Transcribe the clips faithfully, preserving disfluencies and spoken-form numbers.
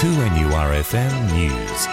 two N U R F M News.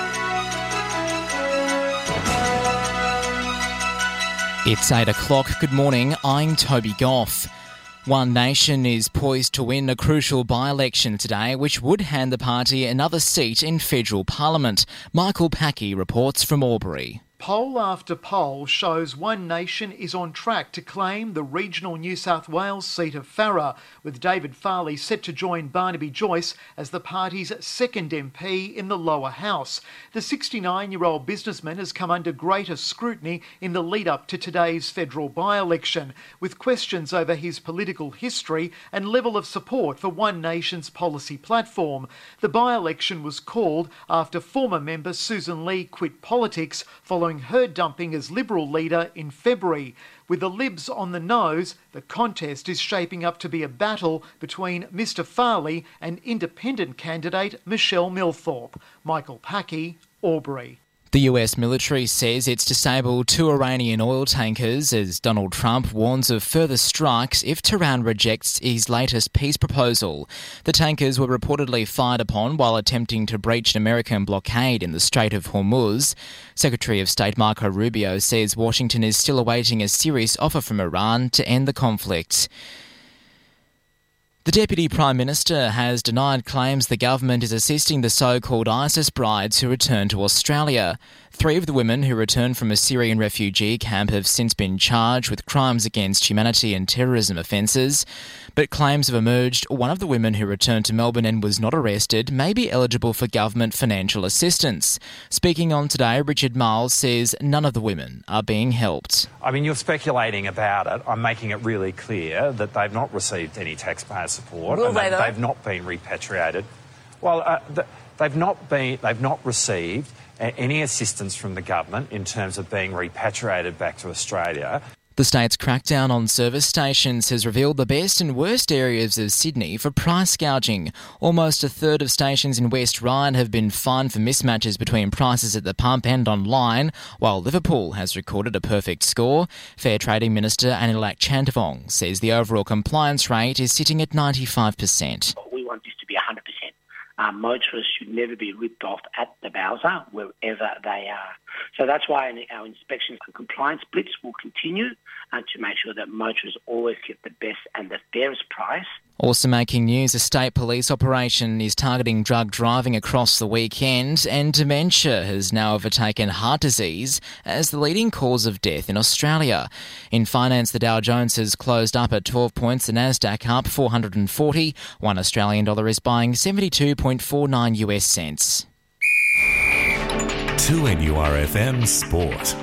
It's eight o'clock. Good morning. I'm Toby Goff. One Nation is poised to win a crucial by-election today, which would hand the party another seat in federal parliament. Michael Packey reports from Albury. Poll after poll shows One Nation is on track to claim the regional New South Wales seat of Farrer, with David Farley set to join Barnaby Joyce as the party's second M P in the lower house. The sixty-nine-year-old businessman has come under greater scrutiny in the lead-up to today's federal by-election, with questions over his political history and level of support for One Nation's policy platform. The by-election was called after former member Susan Lee quit politics following her dumping as Liberal leader in February. With the Libs on the nose, the contest is shaping up to be a battle between Mr Farley and independent candidate Michelle Milthorpe. Michael Packey, Albury. The U S military says it's disabled two Iranian oil tankers as Donald Trump warns of further strikes if Tehran rejects his latest peace proposal. The tankers were reportedly fired upon while attempting to breach an American blockade in the Strait of Hormuz. Secretary of State Marco Rubio says Washington is still awaiting a serious offer from Iran to end the conflict. The Deputy Prime Minister has denied claims the government is assisting the so-called ISIS brides who return to Australia. Three of the women who returned from a Syrian refugee camp have since been charged with crimes against humanity and terrorism offences, but claims have emerged one of the women who returned to Melbourne and was not arrested may be eligible for government financial assistance. Speaking on Today, Richard Miles says none of the women are being helped. I mean, you're speculating about it. I'm making it really clear that they've not received any taxpayer support. Will and they, they, though? They've not been repatriated. Well, uh, th- they've not been. They've not received uh, any assistance from the government in terms of being repatriated back to Australia. The state's crackdown on service stations has revealed the best and worst areas of Sydney for price gouging. Almost a third of stations in West Ryde have been fined for mismatches between prices at the pump and online, while Liverpool has recorded a perfect score. Fair Trading Minister Anilak Chantavong says the overall compliance rate is sitting at ninety-five percent. We want this to be one hundred percent. Um, motorists should never be ripped off at the Bowser, wherever they are. So that's why our inspections and compliance blitz will continue uh, to make sure that motorists always get the best and the fairest price. Also making news, a state police operation is targeting drug driving across the weekend, and dementia has now overtaken heart disease as the leading cause of death in Australia. In finance, the Dow Jones has closed up at twelve points, the Nasdaq up four hundred forty. One Australian dollar is buying seventy-two point four nine U S cents. two N U R F M Sport.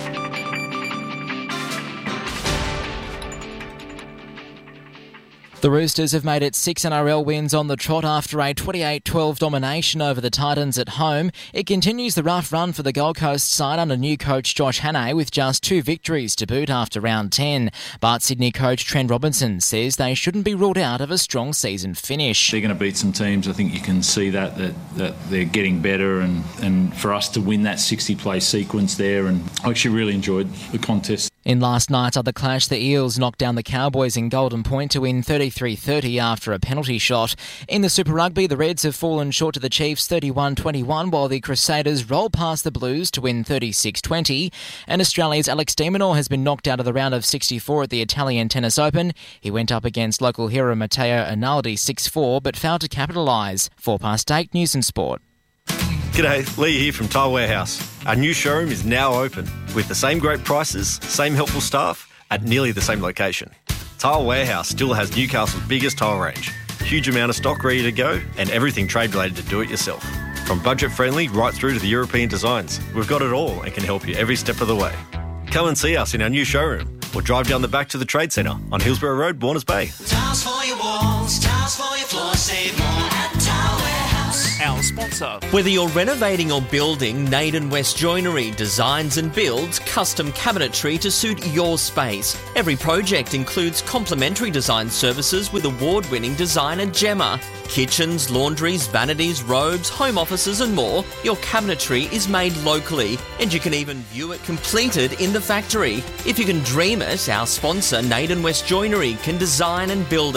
The Roosters have made it six N R L wins on the trot after a twenty-eight twelve domination over the Titans at home. It continues the rough run for the Gold Coast side under new coach Josh Hannay with just two victories to boot after round ten. But Sydney coach Trent Robinson says they shouldn't be ruled out of a strong season finish. They're going to beat some teams. I think you can see that that, that they're getting better, and, and for us to win that sixty-play sequence there, and I actually really enjoyed the contest. In last night's other clash, the Eels knocked down the Cowboys in Golden Point to win thirty-three thirty after a penalty shot. In the Super Rugby, the Reds have fallen short to the Chiefs thirty-one twenty-one, while the Crusaders roll past the Blues to win thirty-six twenty. And Australia's Alex de Minaur has been knocked out of the round of sixty-four at the Italian Tennis Open. He went up against local hero Matteo Arnaldi six four, but failed to capitalise. Four past eight, News and Sport. G'day, Lee here from Tile Warehouse. Our new showroom is now open with the same great prices, same helpful staff at nearly the same location. Tile Warehouse still has Newcastle's biggest tile range, huge amount of stock ready to go, and everything trade related to do it yourself. From budget friendly right through to the European designs, we've got it all and can help you every step of the way. Come and see us in our new showroom or drive down the back to the Trade Centre on Hillsborough Road, Warners Bay. Tiles for your walls, tiles for your floor, save more at Tile Warehouse. Our sponsor. Whether you're renovating or building, Naden West Joinery designs and builds custom cabinetry to suit your space. Every project includes complimentary design services with award-winning designer Gemma. Kitchens, laundries, vanities, robes, home offices and more. Your cabinetry is made locally, and you can even view it completed in the factory. If you can dream it, our sponsor Naden West Joinery can design and build it.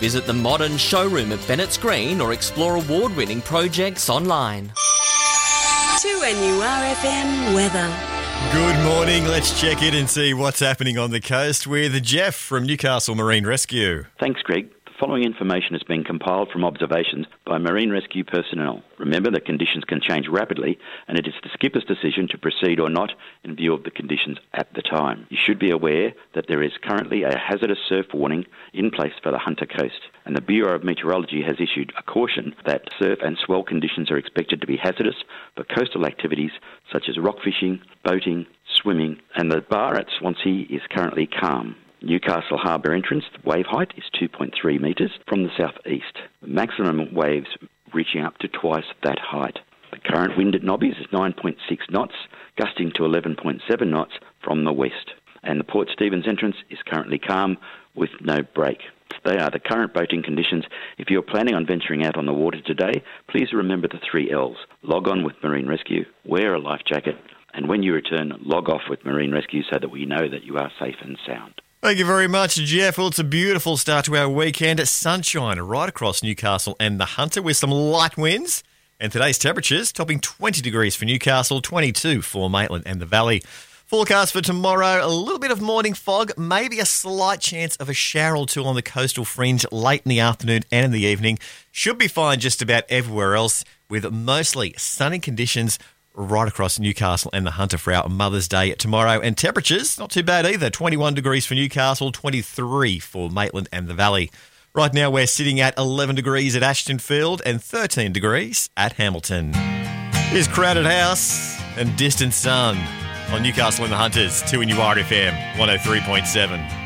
Visit the modern showroom at Bennett's Green or explore award-winning projects online. two N U R F M weather. Good morning. Let's check in and see what's happening on the coast with Jeff from Newcastle Marine Rescue. Thanks, Greg. The following information has been compiled from observations by marine rescue personnel. Remember that conditions can change rapidly and it is the skipper's decision to proceed or not in view of the conditions at the time. You should be aware that there is currently a hazardous surf warning in place for the Hunter Coast, and the Bureau of Meteorology has issued a caution that surf and swell conditions are expected to be hazardous for coastal activities such as rock fishing, boating, swimming, and the bar at Swansea is currently calm. Newcastle Harbour entrance wave height is two point three metres from the southeast. Maximum waves reaching up to twice that height. The current wind at Nobby's is nine point six knots, gusting to eleven point seven knots from the west. And the Port Stephens entrance is currently calm with no break. They are the current boating conditions. If you're planning on venturing out on the water today, please remember the three L's. Log on with Marine Rescue, wear a life jacket, and when you return, log off with Marine Rescue so that we know that you are safe and sound. Thank you very much, Jeff. Well, it's a beautiful start to our weekend. Sunshine right across Newcastle and the Hunter with some light winds. And today's temperatures topping twenty degrees for Newcastle, twenty-two for Maitland and the Valley. Forecast for tomorrow, a little bit of morning fog, maybe a slight chance of a shower or two on the coastal fringe late in the afternoon and in the evening. Should be fine just about everywhere else with mostly sunny conditions right across Newcastle and the Hunter for our Mother's Day tomorrow. And temperatures, not too bad either. twenty-one degrees for Newcastle, twenty-three for Maitland and the Valley. Right now we're sitting at eleven degrees at Ashton Field and thirteen degrees at Hamilton. Here's Crowded House and Distant Sun on Newcastle and the Hunters, two N U R F M, one oh three point seven.